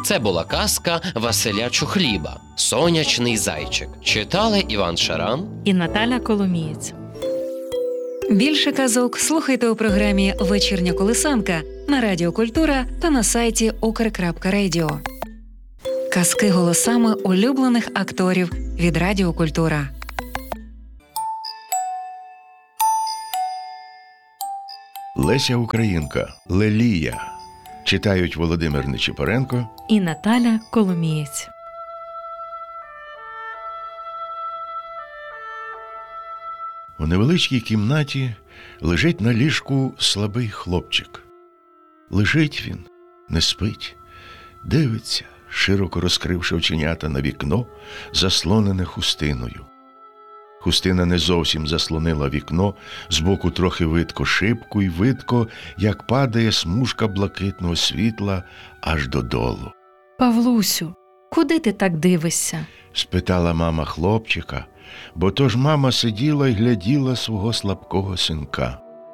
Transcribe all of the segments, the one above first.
Це була казка Василя Чухліба «Сонячний зайчик». Читали Іван Шаран і Наталя Коломієць. Більше казок слухайте у програмі «Вечірня колисанка» на Радіо Культура та на сайті ukr.radio. Казки голосами улюблених акторів від Радіо Культура. Леся Українка «Лелія». Читають Володимир Нечипоренко і Наталя Коломієць. У невеличкій кімнаті лежить на ліжку слабий хлопчик. Лежить він, не спить, дивиться, широко розкривши оченята на вікно, заслонене хустиною. Хустина не зовсім заслонила вікно, збоку трохи видко шибку й видко, як падає смужка блакитного світла аж додолу. «Павлусю, куди ти так дивишся?» – спитала мама хлопчика, бо то ж мама сиділа й гляділа свого слабкого синка.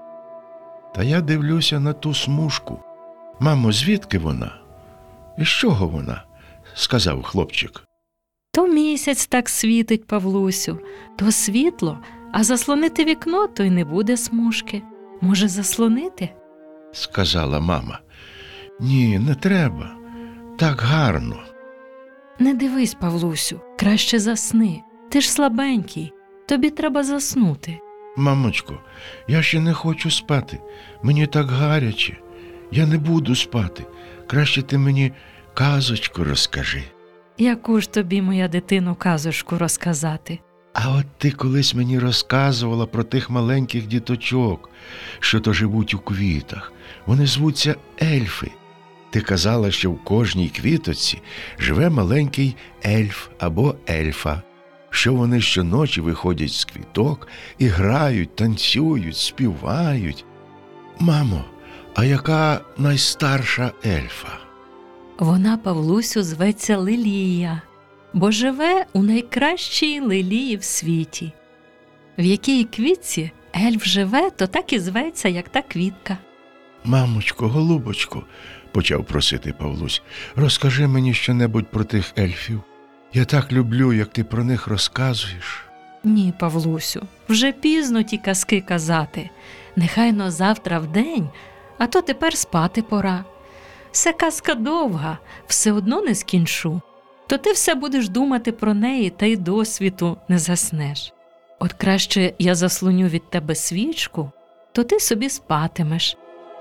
«Та я дивлюся на ту смужку. Мамо, звідки вона? І з чого вона?» – сказав хлопчик. «То місяць так світить, Павлусю, то світло, а заслонити вікно, то й не буде смужки. Може, заслонити?» – сказала мама. «Ні, не треба. Так гарно». «Не дивись, Павлусю, краще засни. Ти ж слабенький, тобі треба заснути». «Мамочко, я ще не хочу спати. Мені так гаряче. Я не буду спати. Краще ти мені казочку розкажи». «Яку ж тобі, моя дитино, казочку розказати?» «А от ти колись мені розказувала про тих маленьких діточок, що то живуть у квітах. Вони звуться ельфи. Ти казала, що в кожній квіточці живе маленький ельф або ельфа, що вони щоночі виходять з квіток і грають, танцюють, співають. Мамо, а яка найстарша ельфа?» «Вона, Павлусю, зветься Лелія, бо живе у найкращій лелії в світі. В якій квітці ельф живе, то так і зветься, як та квітка». «Мамочко, голубочко», – почав просити Павлусь, – «розкажи мені щонебудь про тих ельфів. Я так люблю, як ти про них розказуєш». «Ні, Павлусю, вже пізно ті казки казати. Нехайно завтра вдень, а то тепер спати пора. Це казка довга, все одно не скінчу. То ти все будеш думати про неї та й до світу не заснеш. От краще я заслоню від тебе свічку, то ти собі спатимеш».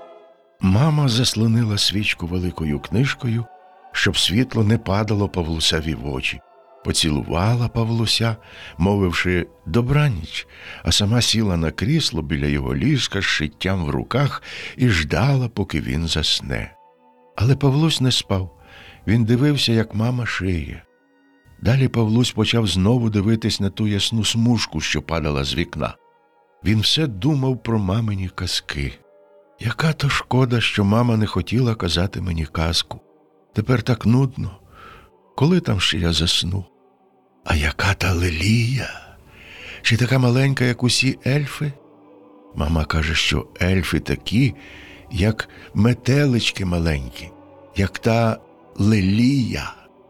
Мама заслонила свічку великою книжкою, щоб світло не падало Павлусеві в очі. Поцілувала Павлуся, мовивши «добраніч», а сама сіла на крісло біля його ліжка з шиттям в руках і ждала, поки він засне. Але Павлусь не спав. Він дивився, як мама шиє. Далі Павлусь почав знову дивитись на ту ясну смужку, що падала з вікна. Він все думав про мамині казки. Яка то шкода, що мама не хотіла казати мені казку. Тепер так нудно. Коли там ще я засну? А яка та Лелія? Чи така маленька, як усі ельфи? Мама каже, що ельфи такі, як метелички маленькі, як та Лелія.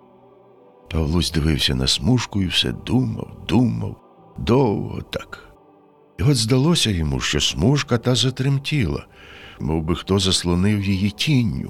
Павлусь дивився на смужку і все думав, довго так. І от здалося йому, що смужка та затремтіла, мов би хто заслонив її тінню.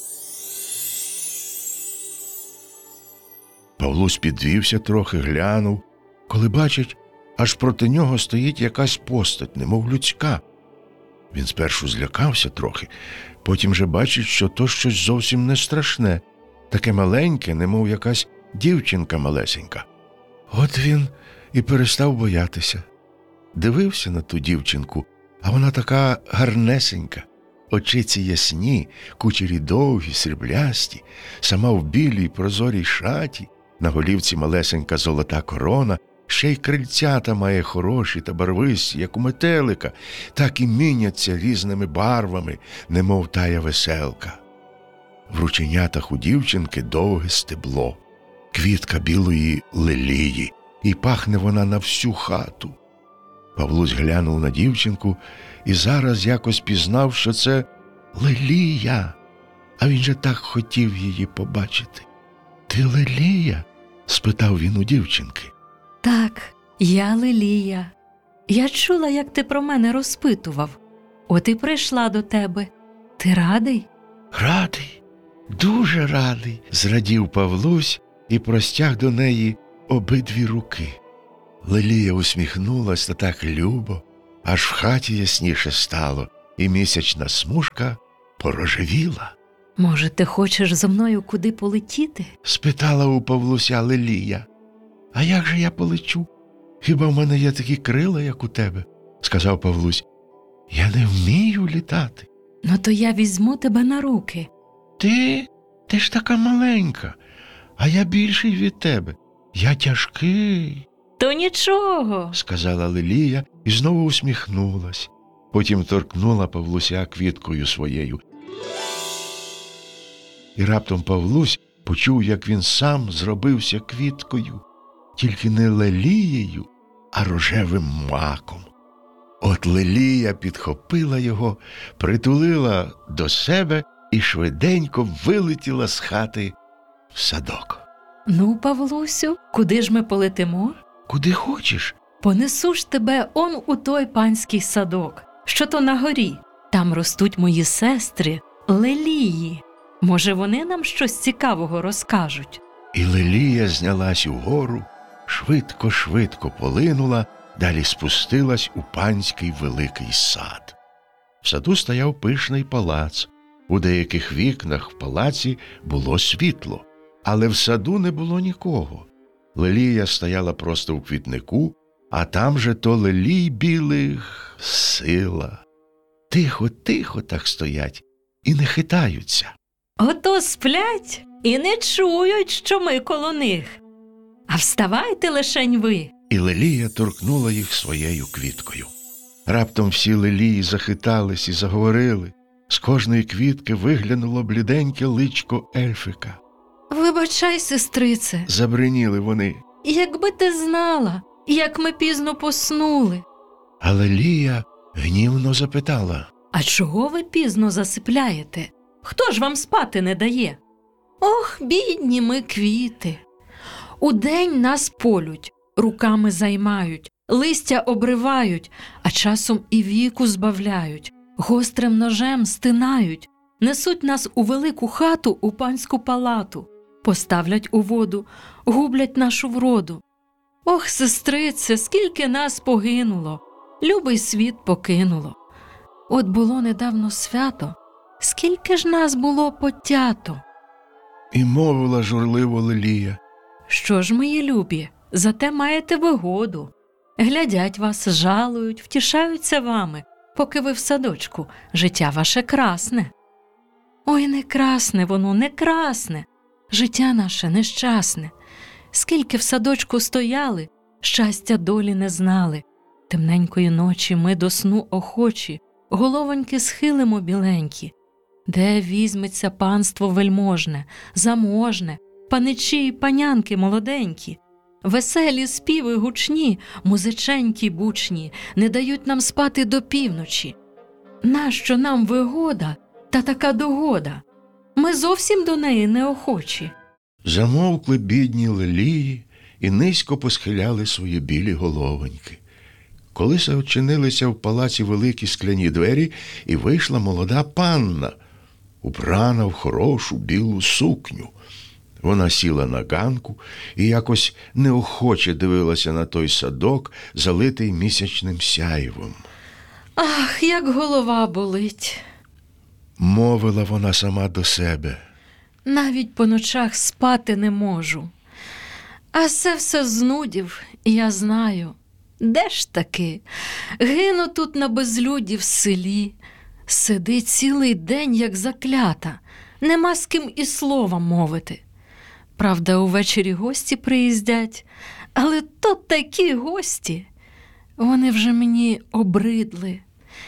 Павлусь підвівся трохи, глянув, коли бачить, аж проти нього стоїть якась постать, немов людська. Він спершу злякався трохи, потім же бачить, що то щось зовсім не страшне, таке маленьке, немов якась дівчинка малесенька. От він і перестав боятися. Дивився на ту дівчинку, а вона така гарнесенька, очиці ясні, кучері довгі, сріблясті, сама в білій прозорій шаті, на голівці малесенька золота корона, ще й крильцята має хороші та барвисті, як у метелика, так і міняться різними барвами, немов тая веселка. В рученятах у дівчинки довге стебло, квітка білої лелії, і пахне вона на всю хату. Павлусь глянув на дівчинку і зараз якось пізнав, що це Лелія. а він же так хотів її побачити. «Ти Лелія?» – спитав він у дівчинки. Так, я Лелія. Я чула, як ти про мене розпитував. От і прийшла до тебе. Ти радий? «Радий, дуже радий», – зрадів Павлусь і простяг до неї обидві руки. Лелія усміхнулась та так любо, аж в хаті ясніше стало, і місячна смужка порожевіла. Може, ти хочеш зо мною куди полетіти? – спитала у Павлуся Лелія. «А як же я полечу? Хіба в мене є такі крила, як у тебе?» – сказав Павлусь. «Я не вмію літати». Ну, то я візьму тебе на руки. Ти ж така маленька, а я більший від тебе. Я тяжкий», То нічого. – сказала Лелія і знову усміхнулась. Потім торкнула Павлуся квіткою своєю. І раптом Павлусь почув, як він сам зробився квіткою, тільки не лелією, а рожевим маком. От Лелія підхопила його, притулила до себе і швиденько вилетіла з хати в садок. Ну, Павлусю, куди ж ми полетимо? «Куди хочеш?» Понесу ж тебе он у той панський садок, що то на горі. Там ростуть мої сестри Лелії. Може, вони нам щось цікавого розкажуть? І Лелія знялась угору, швидко-швидко полинула, далі спустилась у панський великий сад. В саду стояв пишний палац. У деяких вікнах в палаці було світло, але в саду не було нікого. Лелія стояла просто у квітнику, а там же то лелій білих сила. Тихо-тихо так стоять і не хитаються. Ото сплять і не чують, що ми коло них. А вставайте лишень ви. І Лелія торкнула їх своєю квіткою. Раптом всі лелії захитались і заговорили. З кожної квітки виглянуло бліденьке личко ельфика. Вибачай, сестрице, Забриніли вони. якби ти знала, як ми пізно поснули. А Лелія гнівно запитала. А чого ви пізно засипляєте? Хто ж вам спати не дає? Ох, бідні ми квіти. Удень нас полють, руками займають, листя обривають, а часом і віку збавляють, гострим ножем стинають, несуть нас у велику хату у панську палату, поставлять у воду, гублять нашу вроду. Ох, сестрице, скільки нас погинуло, любий світ покинуло. От було недавно свято, скільки ж нас було потято. І мовила журливо Лелія. Що ж, мої любі, зате маєте вигоду. Глядять вас, жалують, втішаються вами, поки ви в садочку, життя ваше красне. Ой, не красне воно, не красне, життя наше нещасне. Скільки в садочку стояли, щастя долі не знали. Темненької ночі ми до сну охочі, головоньки схилимо біленькі. Де візьметься панство вельможне, заможне, паничі й панянки молоденькі? Веселі співи гучні, музиченькі бучні, не дають нам спати до півночі. Нащо нам вигода та така догода? Ми зовсім до неї неохочі. Замовкли бідні лелії і низько посхиляли свої білі головоньки. Колись очинилися в палаці великі скляні двері, і вийшла молода панна, убрана в хорошу білу сукню. Вона сіла на ганку і якось неохоче дивилася на той садок, залитий місячним сяйвом. Ах, як голова болить. Мовила вона сама до себе. Навіть по ночах спати не можу. А це все знудів, і я знаю. Де ж таки? Гину тут на безлюді в селі. Сиди цілий день, як заклята. Нема з ким і слова мовити. Правда, увечері гості приїздять, але то такі гості. Вони вже мені обридли.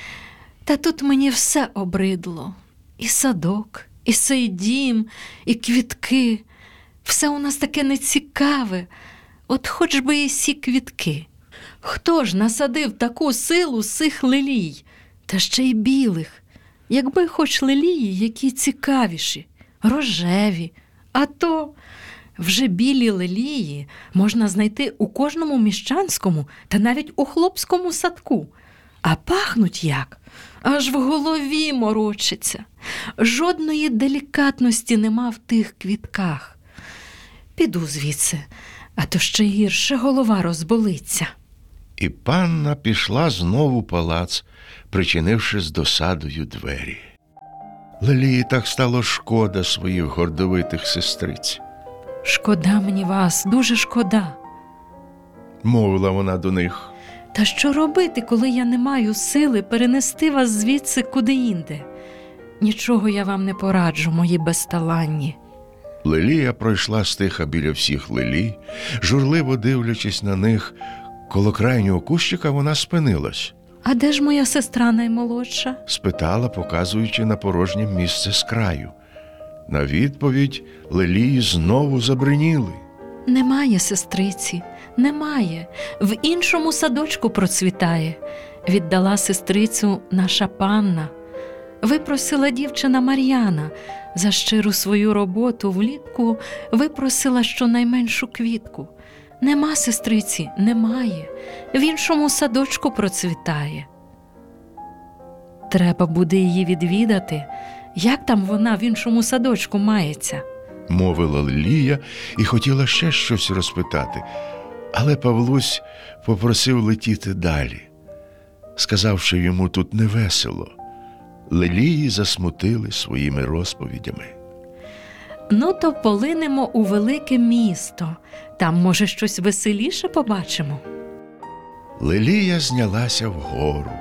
Та тут мені все обридло. І садок, і цей дім, і квітки. Все у нас таке нецікаве. От хоч би і сі квітки. Хто ж насадив таку силу сих лилій, та ще й білих? Якби хоч лилії, які цікавіші, рожеві, а то вже білі лилії можна знайти у кожному міщанському та навіть у хлопському садку. А пахнуть як? Аж в голові морочиться. Жодної делікатності нема в тих квітках. Піду звідси, а то ще гірше голова розболиться. І панна пішла знову в палац, причинивши з досадою двері. Лилії так стало шкода своїх гордовитих сестриць. Шкода мені вас, дуже шкода. Мовила вона до них. Та що робити, коли я не маю сили перенести вас звідси куди-інде? Нічого я вам не пораджу, мої безталанні. Лилія пройшла стиха біля всіх лилій, журливо дивлячись на них. Коло крайнього кущика вона спинилась. А де ж моя сестра наймолодша? Спитала, показуючи на порожнє місце з краю. На відповідь лилії знову забриніли. Немає сестриці, немає. В іншому садочку процвітає. Віддала сестрицю наша панна. Випросила дівчина Мар'яна. За щиру свою роботу влітку випросила щонайменшу квітку. Нема сестриці, немає. В іншому садочку процвітає. Треба буде її відвідати. Як там вона в іншому садочку мається? Мовила Лилія і хотіла ще щось розпитати, але Павлусь попросив летіти далі, сказав, що йому тут невесело. Лилії засмутили своїми розповідями. Ну, то полинемо у велике місто. Там, може, щось веселіше побачимо. Лилія знялася вгору.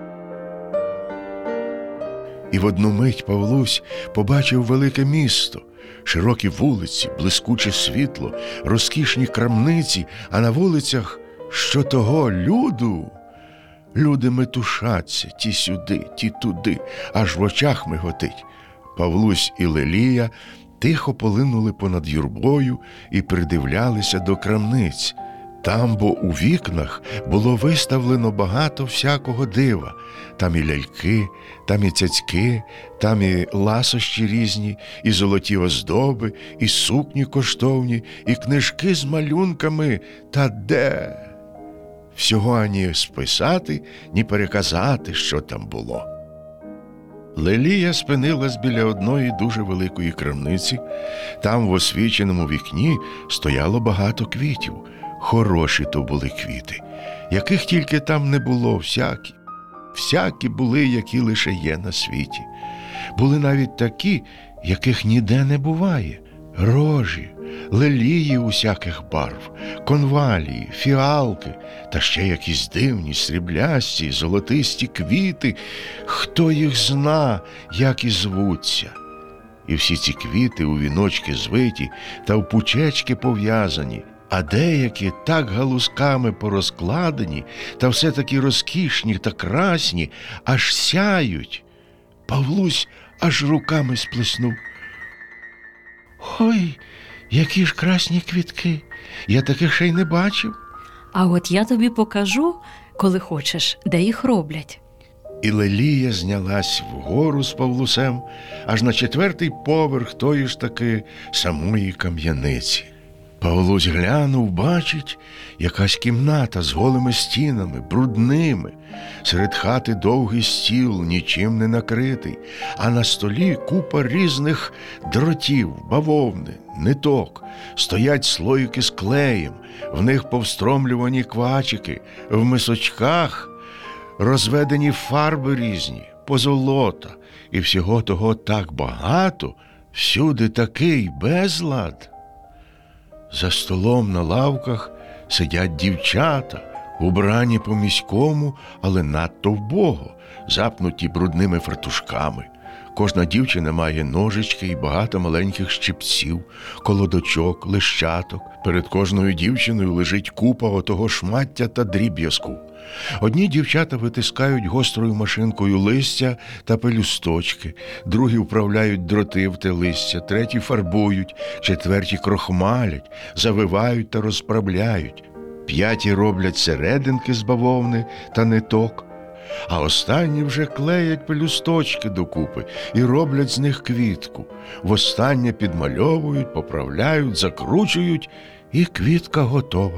І в одну мить Павлусь побачив велике місто, широкі вулиці, блискуче світло, розкішні крамниці, а на вулицях що того люду. Люди метушаться, ті сюди, ті туди, аж в очах миготить. Павлусь і Лилія тихо полинули понад юрбою і придивлялися до крамниць. Там, бо у вікнах було виставлено багато всякого дива. Там і ляльки, там і цяцьки, там і ласощі різні, і золоті оздоби, і сукні коштовні, і книжки з малюнками. Та де? Всього ані списати, ні переказати, що там було. Лилія спинилась біля одної дуже великої крамниці. Там в освіченому вікні стояло багато квітів. Хороші то були квіти, яких тільки там не було, всякі. Всякі були, які лише є на світі. Були навіть такі, яких ніде не буває. Рожі, лилії усяких барв, конвалії, фіалки, та ще якісь дивні, сріблясті, золотисті квіти. Хто їх зна, як і звуться. І всі ці квіти у віночки звиті та в пучечки пов'язані, а деякі так галузками порозкладені, та все такі розкішні та красні, аж сяють. Павлусь аж руками сплеснув. Ой, які ж красні квітки! Я таких ще й не бачив. А от я тобі покажу, коли хочеш, де їх роблять. І Лилія знялась вгору з Павлусем аж на 4-й поверх тої ж таки самої кам'яниці. Павлусь глянув, бачить, якась кімната з голими стінами, брудними. Серед хати довгий стіл, нічим не накритий, а на столі купа різних дротів, бавовни, ниток. Стоять слоїки з клеєм, в них повстромлювані квачики, в мисочках розведені фарби різні, позолота. І всього того так багато, всюди такий безлад. За столом на лавках сидять дівчата, убрані по-міському, але надто вбого, запнуті брудними фартушками. Кожна дівчина має ножички і багато маленьких щипців, колодочок, лищаток. Перед кожною дівчиною лежить купа отого шмаття та дріб'язку. Одні дівчата витискають гострою машинкою листя та пелюсточки, другі вправляють дроти в те листя, треті фарбують, четверті крохмалять, завивають та розправляють, 5 роблять серединки з бавовни та ниток, а останні вже клеять пелюсточки докупи і роблять з них квітку. Востаннє підмальовують, поправляють, закручують, і квітка готова.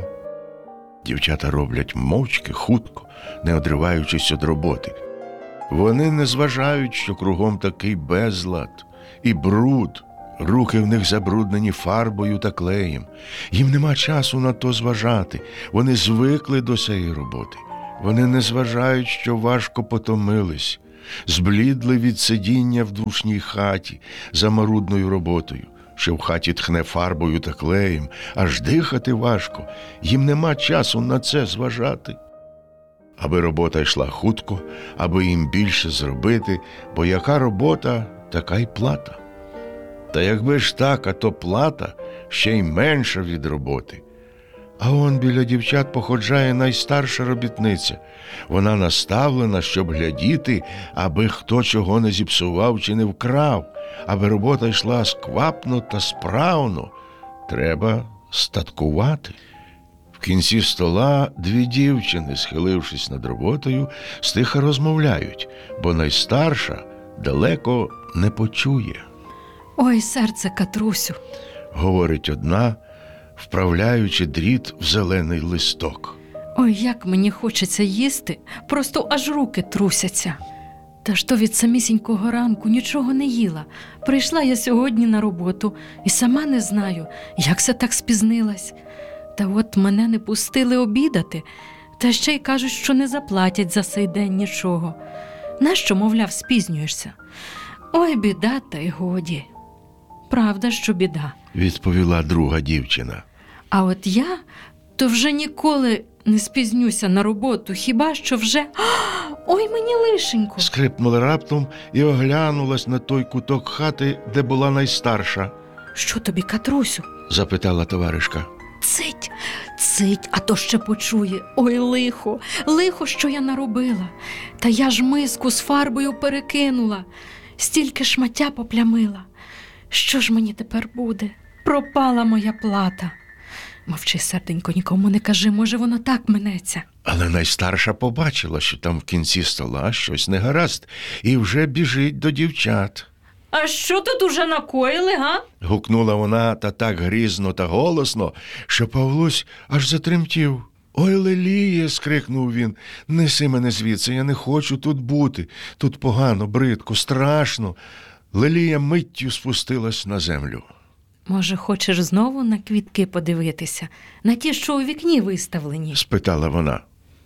Дівчата роблять мовчки, хутко, не одриваючись від роботи. Вони не зважають, що кругом такий безлад і бруд. Руки в них забруднені фарбою та клеєм. Їм нема часу на то зважати. Вони звикли до цієї роботи. Вони не зважають, що важко потомились, зблідли від сидіння в душній хаті за марудною роботою, що в хаті тхне фарбою та клеєм, аж дихати важко. Їм нема часу на це зважати. Аби робота йшла хутко, аби їм більше зробити, бо яка робота, така й плата. Та якби ж так, а то плата ще й менша від роботи. А он біля дівчат походжає найстарша робітниця. Вона наставлена, щоб глядіти, аби хто чого не зіпсував чи не вкрав, аби робота йшла сквапно та справно. Треба статкувати. В кінці стола дві дівчини, схилившись над роботою, стиха розмовляють, бо найстарша далеко не почує. Ой, серце, Катрусю, Говорить одна, вправляючи дріт в зелений листок. ой, як мені хочеться їсти, просто аж руки трусяться. Та ж то від самісінького ранку нічого не їла. Прийшла я сьогодні на роботу і сама не знаю, як се так спізнилась. Та от мене не пустили обідати, та ще й кажуть, що не заплатять за сей день нічого. Нащо, мовляв, спізнюєшся? Ой, біда, та й годі. Правда, що біда. Відповіла друга дівчина. А от я то вже ніколи не спізнюся на роботу, хіба що вже... Ой, мені лишенько. Скрипнула раптом і оглянулась на той куток хати, де була найстарша. Що тобі, Катрусю? Запитала товаришка. Цить, цить, а то ще почує. Ой, лихо, лихо, що я наробила. Та я ж миску з фарбою перекинула, стільки шмаття поплямила. Що ж мені тепер буде? Пропала моя плата. Мовчи, серденько, нікому не кажи, може воно так минеться. Але найстарша побачила, що там в кінці стола щось негаразд, і вже біжить до дівчат. А що тут уже накоїли, га? Гукнула вона та так грізно та голосно, що Павлусь аж затремтів. «Ой, Леліє!» – скрикнув він. «Неси мене звідси, я не хочу тут бути. Тут погано, бридко, страшно». Лелія миттю спустилась на землю. Може, хочеш знову на квітки подивитися? На ті, що у вікні виставлені? Спитала вона.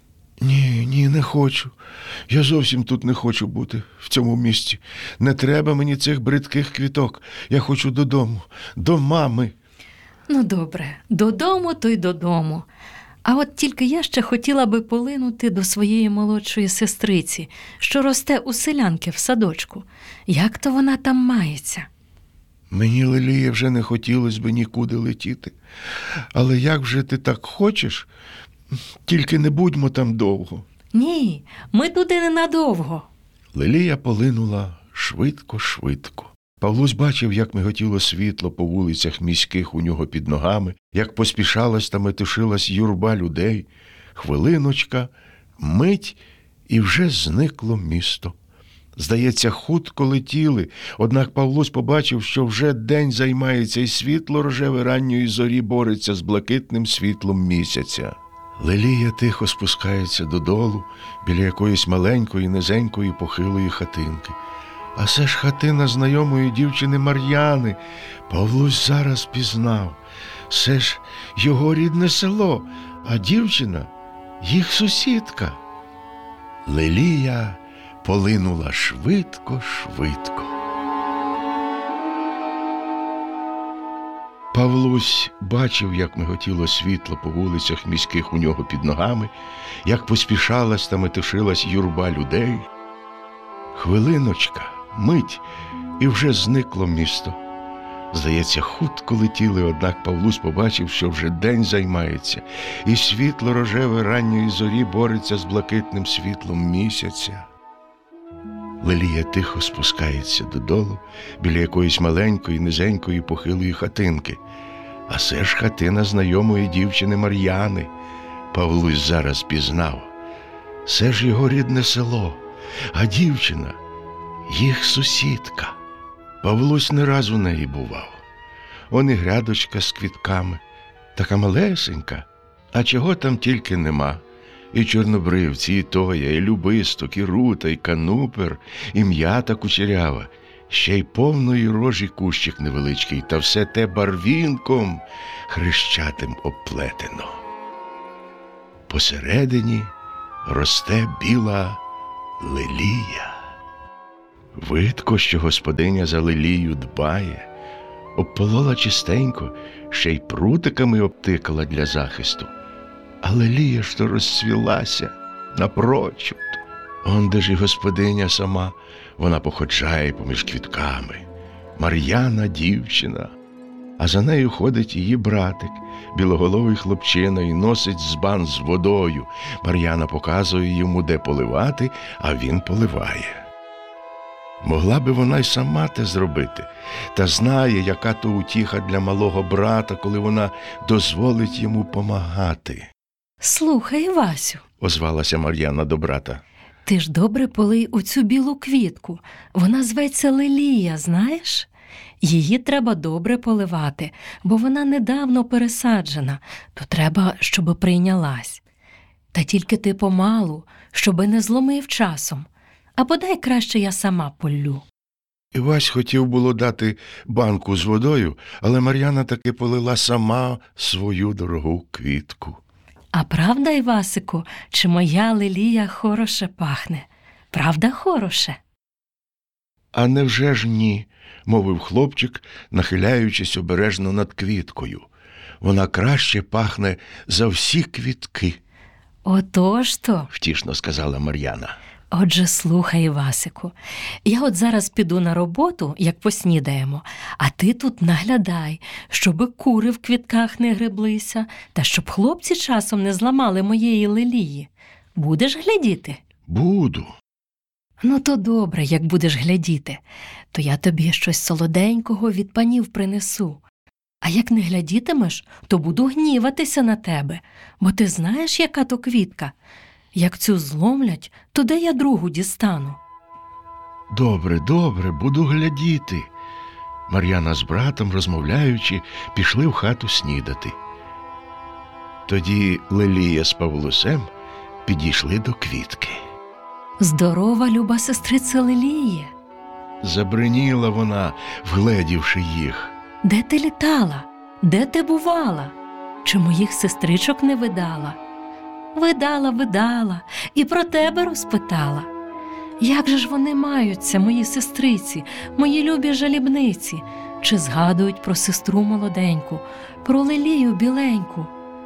Ні, не хочу. Я зовсім тут не хочу бути, в цьому місці. Не треба мені цих бридких квіток. Я хочу додому, до мами. Ну, добре, додому, то й додому. А от тільки я ще хотіла би полинути до своєї молодшої сестриці, що росте у селянки в садочку. Як то вона там мається? Мені, Лелія, вже не хотілося б нікуди летіти. Але як вже ти так хочеш, тільки не будьмо там довго. Ні, ми туди ненадовго. Лелія полинула швидко-швидко. Павлусь бачив, як миготіло світло по вулицях міських у нього під ногами, як поспішалась та метушилась юрба людей. Хвилиночка, мить, і вже зникло місто. Здається, хутко летіли, однак Павлусь побачив, що вже день займається, і світло рожеве ранньої зорі бореться з блакитним світлом місяця. Лелія тихо спускається додолу, біля якоїсь маленької, низенької, похилої хатинки. А це ж хатина знайомої дівчини Мар'яни. Павлусь зараз пізнав. Це ж його рідне село, а дівчина – їх сусідка. Лелія полинула швидко-швидко. Павлусь бачив, як миготіло світло по вулицях міських у нього під ногами, як поспішалась та метушилась юрба людей. Хвилиночка, мить, і вже зникло місто. Здається, хутко летіли, однак Павлусь побачив, що вже день займається, і світло рожеве ранньої зорі бореться з блакитним світлом місяця. Лелія тихо спускається додолу, біля якоїсь маленької, низенької, похилої хатинки. А це ж хатина знайомої дівчини Мар'яни. Павлусь зараз пізнав. Це ж його рідне село, а дівчина – їх сусідка. Павлусь не раз у неї бував. Он і грядочка з квітками, така малесенька, а чого там тільки нема. І чорнобривці, і тоя, і любисток, і рута, і канупер, і м'ята кучерява, ще й повної рожі кущик невеличкий, та все те барвінком хрещатим обплетено. Посередині росте біла лилія. Видко, що господиня за лилію дбає, обполола чистенько, ще й прутиками обтикала для захисту. А лилія ж то розцвілася напрочуд. Онде ж і господиня сама, вона походжає поміж квітками. Мар'яна дівчина, а за нею ходить її братик, білоголовий хлопчина, і носить збан з водою. Мар'яна показує йому, де поливати, а він поливає. Могла би вона й сама те зробити, та знає, яка то утіха для малого брата, коли вона дозволить йому помагати. Слухай, Васю, Озвалася Мар'яна до брата. ти ж добре полий оцю білу квітку. Вона зветься лилія, знаєш? Її треба добре поливати, бо вона недавно пересаджена, то треба, щоб прийнялась. Та тільки ти помалу, щоби не зломив часом. А бодай краще я сама поллю. Івась хотів було дати банку з водою, але Мар'яна таки полила сама свою дорогу квітку. А правда, Івасику, чи моя лилія хороше пахне? Правда, хороше? А невже ж ні, мовив хлопчик, нахиляючись обережно над квіткою. Вона краще пахне за всі квітки, Отож то. втішно сказала Мар'яна. Отже, слухай, Івасику, я от зараз піду на роботу, як поснідаємо, а ти тут наглядай, щоби кури в квітках не греблися, та щоб хлопці часом не зламали моєї лилії. Будеш глядіти? Буду. Ну, то добре, як будеш глядіти, то я тобі щось солоденького від панів принесу. А як не глядітимеш, то буду гніватися на тебе, бо ти знаєш, яка то квітка. Як цю зломлять, то де я другу дістану? Добре, добре, буду глядіти. Мар'яна з братом, розмовляючи, пішли в хату снідати. Тоді Лилія з Павлусем підійшли до квітки. Здорова, люба сестрице Лиліє! Забриніла вона, вгледівши їх. Де ти літала? Де ти бувала? Чи моїх сестричок не видала? Видала, і про тебе розпитала. Як же ж вони маються, мої сестриці, мої любі жалібниці? Чи згадують про сестру молоденьку, про Лилію біленьку?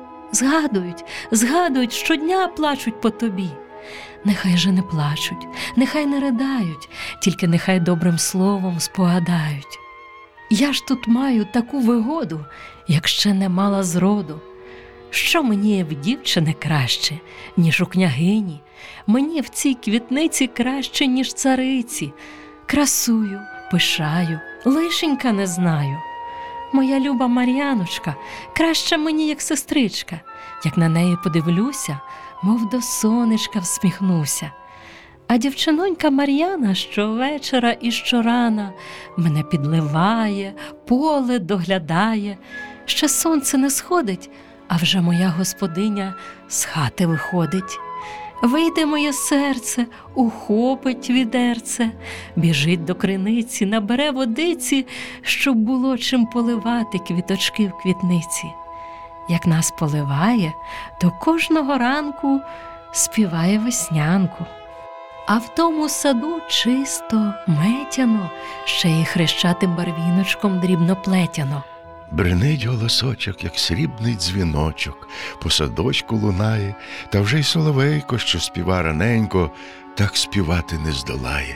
Згадують, щодня плачуть по тобі. Нехай же не плачуть, нехай не ридають, тільки нехай добрим словом спогадають. Я ж тут маю таку вигоду, як ще не мала зроду. Що мені в дівчини краще, ніж у княгині? Мені в цій квітниці краще, ніж цариці. Красую, пишаю, лишенька не знаю. Моя люба Мар'яночка краще мені, як сестричка. Як на неї подивлюся, мов до сонечка всміхнуся. А дівчинонька Мар'яна щовечора і щорана мене підливає, поле доглядає. Ще сонце не сходить, а вже моя господиня з хати виходить. Вийде моє серце, ухопить відерце, біжить до криниці, набере водиці, щоб було чим поливати квіточки в квітниці. Як нас поливає, то кожного ранку співає веснянку. А в тому саду чисто, метяно, ще й хрещатим барвіночком дрібно плетяно. Бринить голосочок, як срібний дзвіночок, по садочку лунає, та вже й соловейко, що співа раненько, так співати не здолає.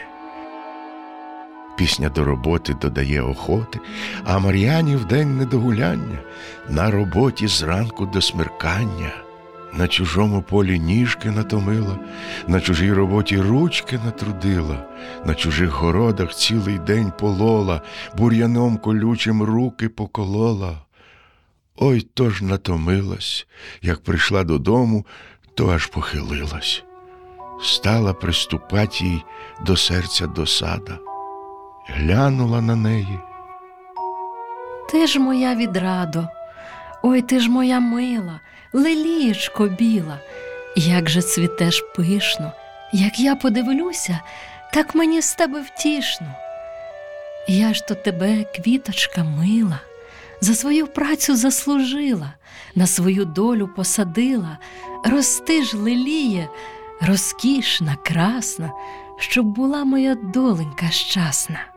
Пісня до роботи додає охоти, а Мар'яні вдень недогуляння, на роботі зранку до смеркання. На чужому полі ніжки натомила, на чужій роботі ручки натрудила, на чужих городах цілий день полола, бур'яном колючим руки поколола. Ой, то ж натомилась, як прийшла додому, то аж похилилась. стала приступать їй до серця досада. Глянула на неї. Ти ж моя відрадо, ой, ти ж моя мила, лелієчко біла, як же цвітеш пишно, як я подивлюся, так мені з тебе втішно. Я ж то тебе, квіточка мила, за свою працю заслужила, на свою долю посадила, рости ж, леліє, розкішна, красна, щоб була моя доленька щасна.